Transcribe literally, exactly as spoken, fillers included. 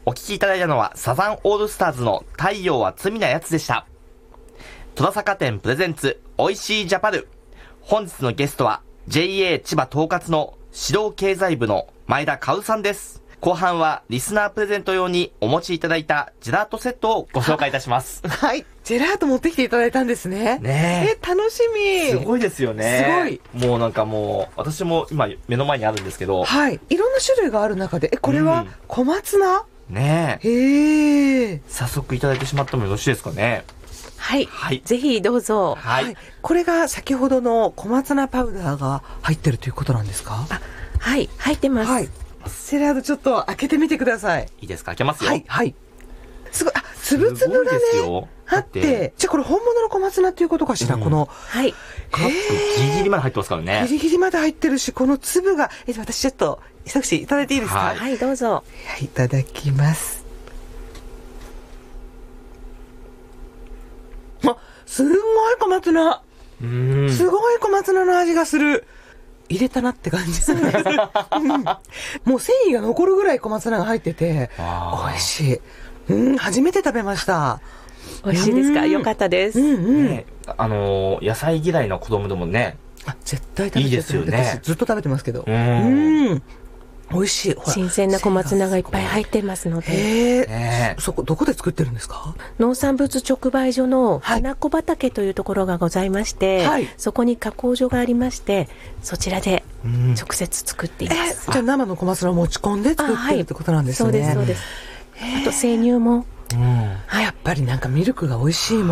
お聞きいただいたのはサザンオールスターズの太陽は罪なやつでした。戸田坂店プレゼンツおいしいジャパル。本日のゲストは ジェイエー 千葉統括の指導経済部の前田香さんです。後半はリスナープレゼント用にお持ちいただいたジェラートセットをご紹介いたします。 はい。ジェラート持ってきていただいたんですね。 ねえ、楽しみ。 すごいですよね。 すごい。 もうなんかもう、私も今目の前にあるんですけど。 はい。いろんな種類がある中で、え、これは小松菜、 うん、ねえ。へえ。 早速いただいてしまってもよろしいですかね。 はい。 はい。 ぜひどうぞ。 はい。はい、 これが先ほどの小松菜パウダーが入ってるということなんですか？ あ、はい。入ってます。はい。 ジェラートちょっと開けてみてください。 いいですか？開けますよ。 はい、はい。すごい、あ、つぶつぶがね、あって、じゃあこれ本物の小松菜っていうことかしら、うん、この。 はい。 カップギリギリまで入ってますからね。 ギリギリまで入ってるし、この粒が、え、私ちょっと、一口いただいていいですか？ はい、はい、どうぞ。 はい、いただきます。あ、すんごい小松菜。 うん。 すごい小松菜の味がする。入れたなって感じですね、うん、もう繊維が残るぐらい小松菜が入ってて美味しい。うん、初めて食べました。 美味しいですか？よかったです。 うんうん、ね、あのー、野菜嫌いの子供でもね、 あ、絶対食べてる。 いいですよね。 私ずっと食べてますけど。 うん。 うん、美味しい。 新鮮な小松菜がいっぱい入ってますので。 へえ。そこどこで作ってるんですか？ 農産物直売所の花子畑というところがございまして、はい、そこに加工所がありまして、そちらで直接作っています。 えー、じゃあ生の小松菜を持ち込んで作ってるってことなんですね。 そうですそうです。あと生乳も、 うん、やっぱりなんかミルクが美味しいもん。